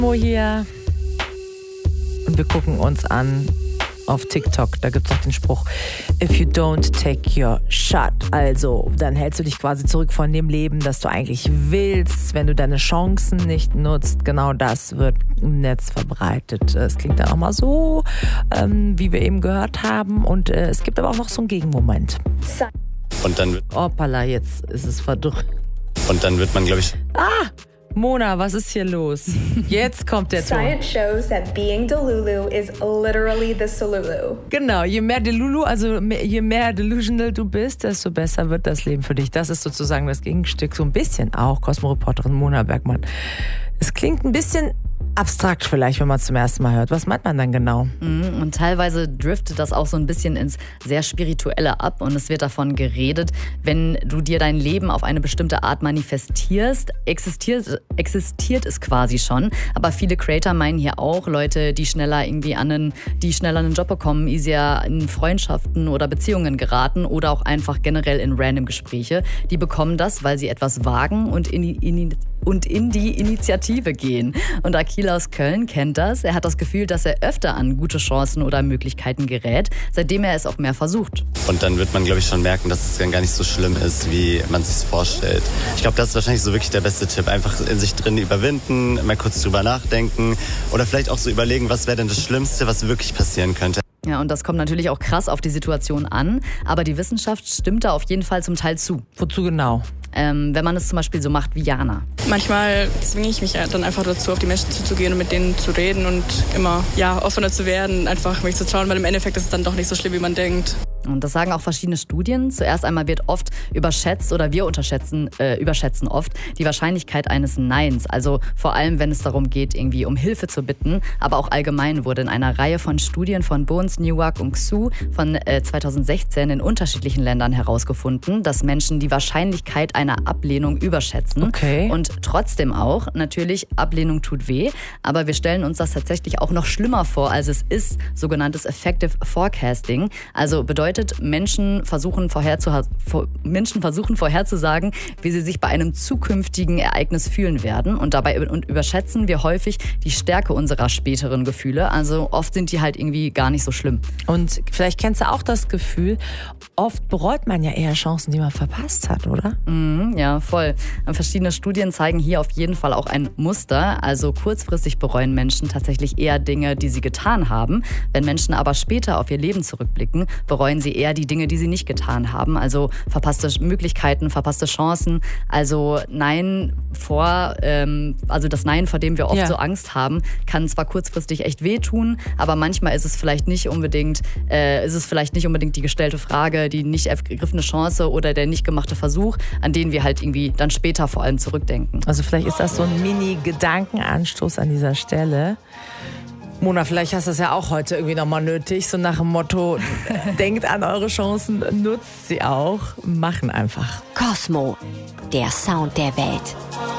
Hier. Und wir gucken uns an auf TikTok, da gibt es auch den Spruch, if you don't take your shot, also dann hältst du dich quasi zurück von dem Leben, das du eigentlich willst, wenn du deine Chancen nicht nutzt. Genau das wird im Netz verbreitet. Es klingt dann auch mal so, wie wir eben gehört haben, und es gibt aber auch noch so einen Gegenmoment. Und dann wird... Hoppala, jetzt ist es verdrückt. Und dann wird man, glaube ich... Mona, was ist hier los? Jetzt kommt der Ton. Science shows that being Delulu is literally the Solulu. Genau, je mehr Delulu, also je mehr delusional du bist, desto besser wird das Leben für dich. Das ist sozusagen das Gegenstück, so ein bisschen auch, Cosmo-Reporterin Mona Bergmann. Es klingt ein bisschen abstrakt vielleicht, wenn man es zum ersten Mal hört. Was meint man dann genau? Und teilweise driftet das auch so ein bisschen ins sehr Spirituelle ab, und es wird davon geredet, wenn du dir dein Leben auf eine bestimmte Art manifestierst, existiert es quasi schon. Aber viele Creator meinen hier auch, Leute, die schneller einen Job bekommen, easier in Freundschaften oder Beziehungen geraten oder auch einfach generell in random Gespräche, die bekommen das, weil sie etwas wagen und in die Initiative gehen. Und Akil aus Köln kennt das. Er hat das Gefühl, dass er öfter an gute Chancen oder Möglichkeiten gerät, seitdem er es auch mehr versucht. Und dann wird man, glaube ich, schon merken, dass es dann gar nicht so schlimm ist, wie man es sich vorstellt. Ich glaube, das ist wahrscheinlich so wirklich der beste Tipp. Einfach in sich drin überwinden, mal kurz drüber nachdenken oder vielleicht auch so überlegen, was wäre denn das Schlimmste, was wirklich passieren könnte. Ja, und das kommt natürlich auch krass auf die Situation an, aber die Wissenschaft stimmt da auf jeden Fall zum Teil zu. Wozu genau? Wenn man es zum Beispiel so macht wie Jana. Manchmal zwinge ich mich dann einfach dazu, auf die Menschen zuzugehen und mit denen zu reden und immer offener zu werden, einfach mich zu trauen, weil im Endeffekt ist es dann doch nicht so schlimm, wie man denkt. Und das sagen auch verschiedene Studien. Zuerst einmal wird oft überschätzt, oder wir überschätzen oft die Wahrscheinlichkeit eines Neins. Also vor allem, wenn es darum geht, irgendwie um Hilfe zu bitten. Aber auch allgemein wurde in einer Reihe von Studien von Bones, Newark und Xu von 2016 in unterschiedlichen Ländern herausgefunden, dass Menschen die Wahrscheinlichkeit einer Ablehnung überschätzen. Okay. Und trotzdem auch, natürlich, Ablehnung tut weh. Aber wir stellen uns das tatsächlich auch noch schlimmer vor, als es ist, sogenanntes Effective Forecasting. Also bedeutet, Menschen versuchen vorherzusagen, wie sie sich bei einem zukünftigen Ereignis fühlen werden. Und dabei überschätzen wir häufig die Stärke unserer späteren Gefühle. Also oft sind die halt irgendwie gar nicht so schlimm. Und vielleicht kennst du auch das Gefühl, oft bereut man ja eher Chancen, die man verpasst hat, oder? Ja, voll. Verschiedene Studien zeigen hier auf jeden Fall auch ein Muster. Also kurzfristig bereuen Menschen tatsächlich eher Dinge, die sie getan haben. Wenn Menschen aber später auf ihr Leben zurückblicken, bereuen sie eher die Dinge, die sie nicht getan haben. Also verpasste Möglichkeiten, verpasste Chancen. Also das Nein, vor dem wir oft so Angst haben, kann zwar kurzfristig echt wehtun, aber manchmal ist es vielleicht nicht unbedingt die gestellte Frage, die nicht ergriffene Chance oder der nicht gemachte Versuch, an den wir halt irgendwie dann später vor allem zurückdenken. Also vielleicht ist das so ein Mini-Gedankenanstoß an dieser Stelle. Mona, vielleicht hast du es ja auch heute irgendwie nochmal nötig, so nach dem Motto, denkt an eure Chancen, nutzt sie auch, machen einfach. Cosmo, der Sound der Welt.